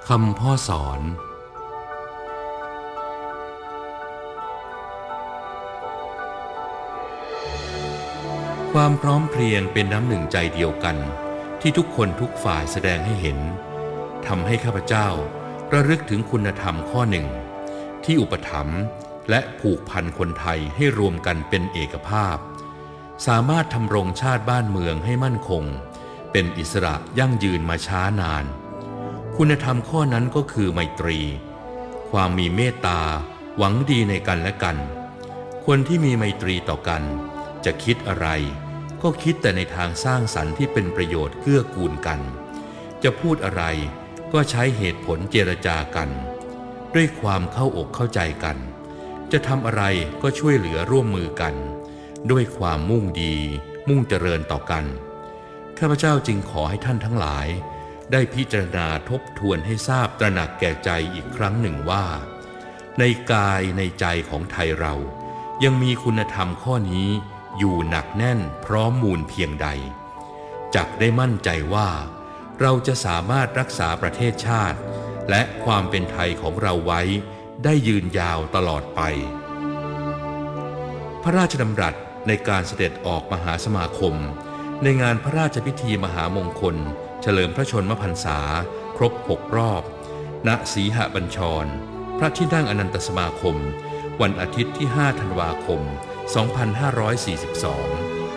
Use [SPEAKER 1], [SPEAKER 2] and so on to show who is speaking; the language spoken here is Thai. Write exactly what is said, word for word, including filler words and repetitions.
[SPEAKER 1] คำพ่อสอนความพร้อมเพรียงเป็นน้ำหนึ่งใจเดียวกันที่ทุกคนทุกฝ่ายแสดงให้เห็นทำให้ข้าพเจ้าระลึกถึงคุณธรรมข้อหนึ่งที่อุปถัมภ์และผูกพันคนไทยให้รวมกันเป็นเอกภาพสามารถทำรงชาติบ้านเมืองให้มั่นคงเป็นอิสระยั่งยืนมาช้านานคุณธรรมข้อนั้นก็คือไมตรีความมีเมตตาหวังดีในกันและกันคนที่มีไมตรีต่อกันจะคิดอะไรก็คิดแต่ในทางสร้างสรรค์ที่เป็นประโยชน์เกื้อกูลกันจะพูดอะไรก็ใช้เหตุผลเจรจากันด้วยความเข้าอกเข้าใจกันจะทำอะไรก็ช่วยเหลือร่วมมือกันด้วยความมุ่งดีมุ่งเจริญต่อกันข้าพเจ้าจึงขอให้ท่านทั้งหลายได้พิจารณาทบทวนให้ทราบตระหนักแก่ใจอีกครั้งหนึ่งว่าในกายในใจของไทยเรายังมีคุณธรรมข้อนี้อยู่หนักแน่นพร้อมมูลเพียงใดจักได้มั่นใจว่าเราจะสามารถรักษาประเทศชาติและความเป็นไทยของเราไว้ได้ยืนยาวตลอดไปพระราชดำรัสในการเสด็จออกมหาสมาคมในงานพระราชพิธีมหามงคลเฉลิมพระชนมพรรษาครบหกรอบณสีหบัญชรพระที่นั่งอนันตสมาคมวันอาทิตย์ที่ห้าธันวาคมสองพันห้าร้อยสี่สิบสอง